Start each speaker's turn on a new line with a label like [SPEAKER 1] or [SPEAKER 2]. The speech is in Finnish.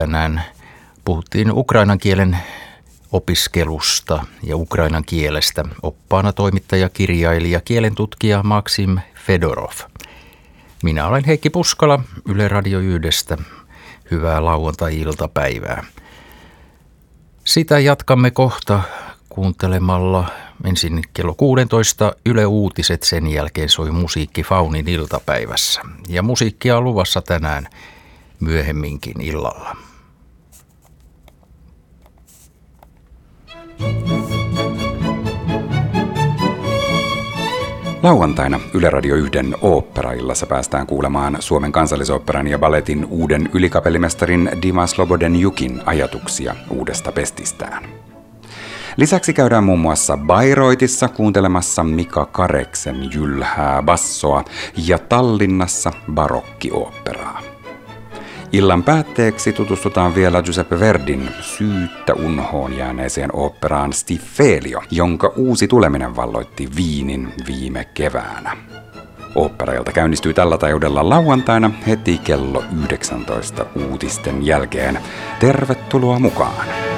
[SPEAKER 1] Tänään puhuttiin ukrainan kielen opiskelusta ja ukrainan kielestä. Oppaana toimittaja, kirjailija, kielentutkija Maksim Fedorov. Minä olen Heikki Puskala Yle Radio 1:stä. Hyvää lauantai-iltapäivää. Sitä jatkamme kohta kuuntelemalla ensin kello 16 Yle Uutiset, sen jälkeen soi musiikki Faunin iltapäivässä. Ja musiikkia on luvassa tänään myöhemminkin illalla.
[SPEAKER 2] Lauantaina Yle Radio 1 oopperaillassa päästään kuulemaan Suomen Kansallisoopperan ja balletin uuden ylikapellimestarin Dima Slobodenjukin ajatuksia uudesta pestistään. Lisäksi käydään muun muassa Bayreuthissa kuuntelemassa Mika Kareksen jylhää bassoa ja Tallinnassa barokki-oopperaa. Illan päätteeksi tutustutaan vielä Giuseppe Verdin syyttä unhoon jääneeseen oopperaan Stiffelio, jonka uusi tuleminen valloitti Wienin viime keväänä. Oopperailta käynnistyy tällä taajuudella lauantaina heti kello 19 uutisten jälkeen. Tervetuloa mukaan!